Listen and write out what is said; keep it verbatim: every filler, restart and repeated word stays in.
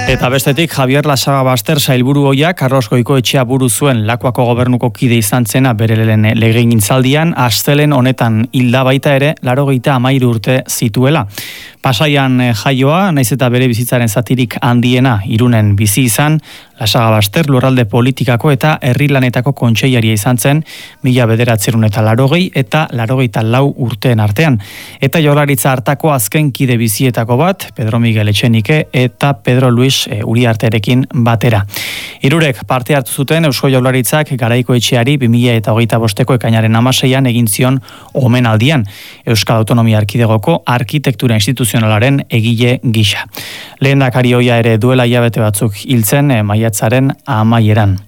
Eta bestetik, Javier Lasagabaster sailburu ohiak Carlos Goikoetxea buru zuen Lakuako gobernuko kide izan zena bere lehen legegintzaldian, astelen honetan hilda baita ere, laurogeita hamairu urte zituela. Pasaian jaioa, naiz eta bere bizitzaren zatirik handiena Irunen bizi izan, Lasagabaster lurralde politikako eta herri lanetako kontseilaria izan zen mila bederatzerun eta laurogei eta laurogeita lau urteen artean. Eta Jaurlaritza hartako azken kide bizietako bat, Pedro Miguel Etxenike eta Pedro Luis Uriarterekin batera. Hirurek parte hartu zuten Eusko Jaurlaritzak Garaikoetxeari bi mila hogeita bosteko ekainaren hamaseian egin zion omenaldian, Euskal Autonomia Erkidegoko arkitektura instituzionalaren egile gisa. Lehendakari ohia ere duela hilabete batzuk hiltzen maiatzaren amaieran.